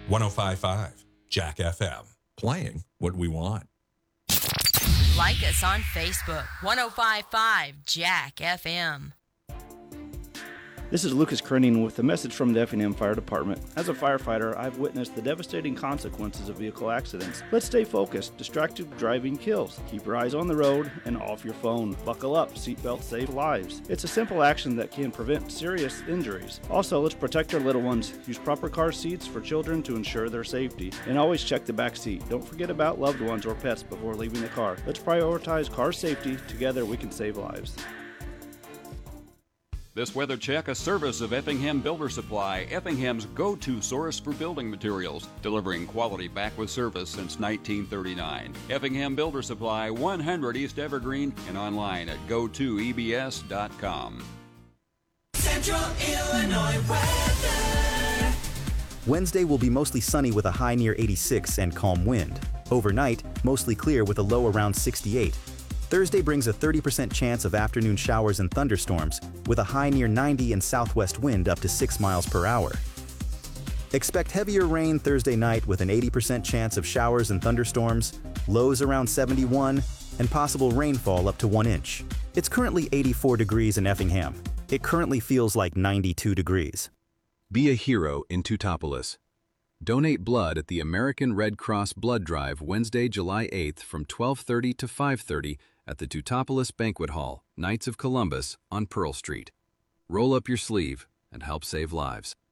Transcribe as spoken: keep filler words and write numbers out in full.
one oh five point five Jack F M. Playing what we want. Like us on Facebook, one oh five point five Jack F M. This is Lucas Krenning with a message from the Effingham Fire Department. As a firefighter, I've witnessed the devastating consequences of vehicle accidents. Let's stay focused. Distracted driving kills. Keep your eyes on the road and off your phone. Buckle up. Seatbelts save lives. It's a simple action that can prevent serious injuries. Also, let's protect our little ones. Use proper car seats for children to ensure their safety. And always check the back seat. Don't forget about loved ones or pets before leaving the car. Let's prioritize car safety. Together we can save lives. This weather check, a service of Effingham Builder Supply, Effingham's go-to source for building materials, delivering quality back with service since nineteen thirty-nine. Effingham Builder Supply, one hundred East Evergreen, and online at go to E B S dot com. Central Illinois weather. Wednesday will be mostly sunny with a high near eighty-six and calm wind. Overnight, mostly clear with a low around sixty-eight. Thursday brings a thirty percent chance of afternoon showers and thunderstorms, with a high near ninety and southwest wind up to six miles per hour. Expect heavier rain Thursday night with an eighty percent chance of showers and thunderstorms, lows around seventy-one, and possible rainfall up to one inch. It's currently eighty-four degrees in Effingham. It currently feels like ninety-two degrees. Be a hero in Teutopolis. Donate blood at the American Red Cross Blood Drive Wednesday, July eighth from twelve thirty to five thirty at the Teutopolis Banquet Hall, Knights of Columbus on Pearl Street. Roll up your sleeve and help save lives.